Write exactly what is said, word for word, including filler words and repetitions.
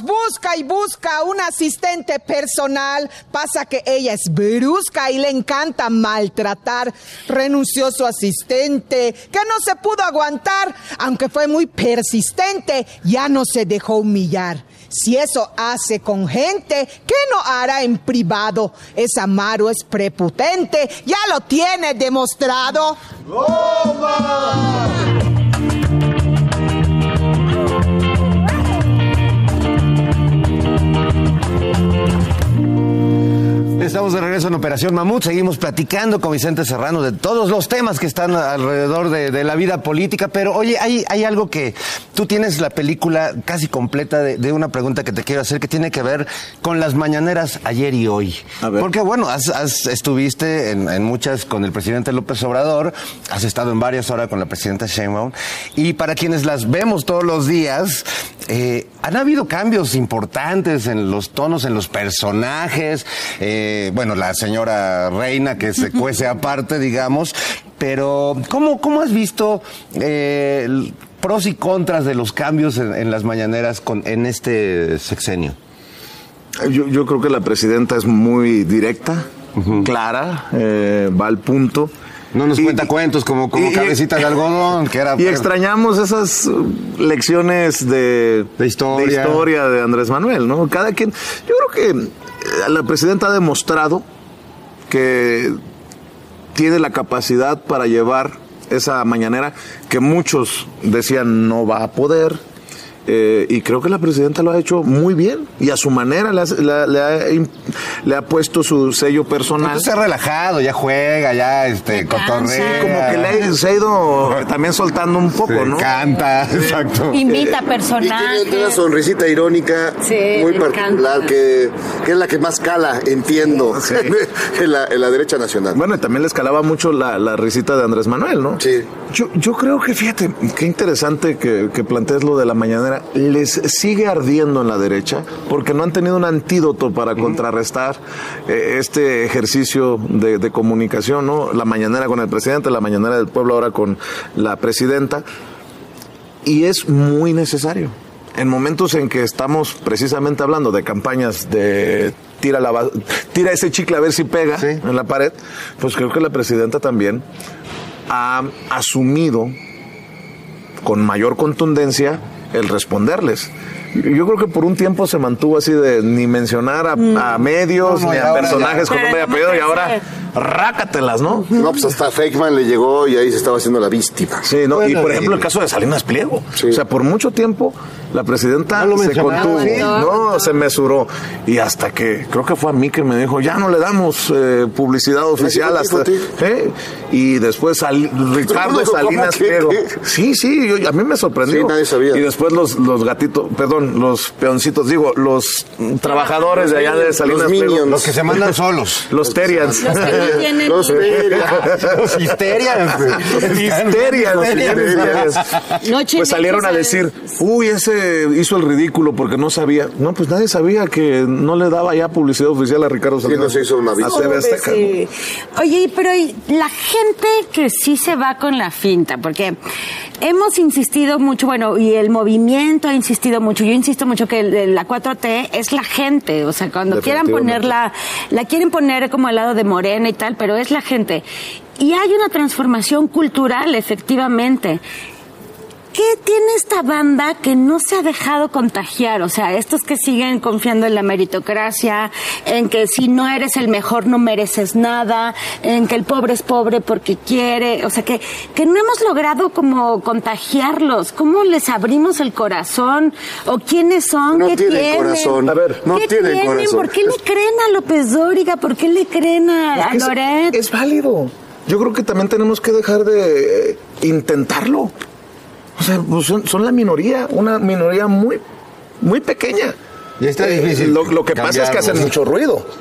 años busca y busca un asistente personal. Pasa que ella es brusca y le encanta maltratar. Renunció su asistente, que no se pudo aguantar, aunque fue muy persistente, ya no se dejó humillar. Si eso hace con gente, ¿qué no hará en privado? Esa Maru es prepotente, ya lo tiene demostrado. ¡Goma! Estamos de regreso en Operación Mamut, seguimos platicando con Vicente Serrano de todos los temas que están alrededor de, de la vida política, pero oye, hay, hay algo que tú tienes la película casi completa de, de una pregunta que te quiero hacer que tiene que ver con las mañaneras ayer y hoy. A ver. Porque bueno, has, has, estuviste en, en muchas con el presidente López Obrador, has estado en varias ahora con la presidenta Sheinbaum, y para quienes las vemos todos los días, eh, han habido cambios importantes en los tonos, en los personajes, eh, bueno, la señora Reina que se cuece aparte, digamos, pero ¿cómo, cómo has visto eh, pros y contras de los cambios en, en las mañaneras con, en este sexenio? Yo, yo creo que la presidenta es muy directa, uh-huh. clara, eh, va al punto. No nos y, cuenta cuentos como, como y, cabecita de algodón, que era... Y extrañamos esas lecciones de, de, historia. de historia de Andrés Manuel, ¿no? Cada quien... Yo creo que la presidenta ha demostrado que tiene la capacidad para llevar esa mañanera que muchos decían no va a poder. Eh, y creo que la presidenta lo ha hecho muy bien y a su manera le ha, le, le ha, le ha puesto su sello personal. Entonces se ha relajado, ya juega, ya este, cotorrea. Como que le se ha ido también soltando un poco, sí, ¿no? Canta, sí. Exacto. Invita personajes. Y tiene una sonrisita irónica sí, muy particular que, que es la que más cala, entiendo, sí. en, la, en la derecha nacional. Bueno, y también le escalaba mucho la, la risita de Andrés Manuel, ¿no? Sí. Yo, yo creo que, fíjate, qué interesante que, que plantees lo de la mañanera. Les sigue ardiendo en la derecha porque no han tenido un antídoto para contrarrestar eh, este ejercicio de, de comunicación, ¿no? La mañanera con el presidente, la mañanera del pueblo ahora con la presidenta, y es muy necesario. En momentos en que estamos precisamente hablando de campañas de tira, la, tira ese chicle a ver si pega sí. en la pared, pues creo que la presidenta también ha asumido con mayor contundencia el responderles. Yo creo que por un tiempo se mantuvo así de ni mencionar a, mm. a medios, no, no, ni a personajes ya, con nombre y apellido, y ahora rácatelas, ¿no? No, pues hasta Feikman le llegó y ahí se estaba haciendo la víctima. Sí, no, bueno, y por ejemplo el caso de Salinas Pliego. Sí. O sea, por mucho tiempo la presidenta no se contuvo, no, se mesuró. Y hasta que, creo que fue a mí que me dijo, ya no le damos eh, publicidad oficial hasta... ¿eh? Y después sal, Ricardo Salinas Pliego. Sí, sí, yo, a mí me sorprendió. Sí, nadie sabía. Y después los, los gatitos, perdón, los peoncitos, digo, los trabajadores de allá de Salinas Pliego. Los que se mandan solos. Los Terians. Los que tienen... Los Terians. Los Histerians. Histerians. Pues salieron a decir, uy, ese hizo el ridículo porque no sabía. No, pues nadie sabía que no le daba ya publicidad oficial a Ricardo Salinas. Sí, no se hizo una visita. Sí. Oye, pero la gente que sí se va con la finta, porque hemos insistido mucho, bueno, y el movimiento ha insistido mucho, yo insisto mucho que la cuatro T es la gente, o sea, cuando quieran ponerla, la quieren poner como al lado de Morena y tal, pero es la gente. Y hay una transformación cultural, efectivamente. ¿Qué tiene esta banda que no se ha dejado contagiar? O sea, estos que siguen confiando en la meritocracia, en que si no eres el mejor no mereces nada, en que el pobre es pobre porque quiere, o sea, que, que no hemos logrado como contagiarlos. ¿Cómo les abrimos el corazón? ¿O quiénes son? No ¿Qué tienen tienen? corazón. A ver, no ¿Qué tienen, tienen corazón. ¿Por qué le creen a López Dóriga? ¿Por qué le creen a, a Loret? Es, es válido. Yo creo que también tenemos que dejar de eh, intentarlo. O sea, pues son, son la minoría, una minoría muy, muy pequeña. Y está difícil. Lo, lo que pasa es que hacen mucho ruido.